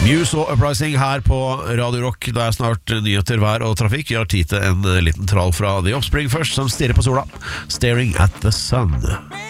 Muse og Uprising her på Radio Rock. Det snart nyheter, vær og trafikk. Vi har tid til en liten trall fra The Offspring først, som stirrer på sola. Staring at the Sun.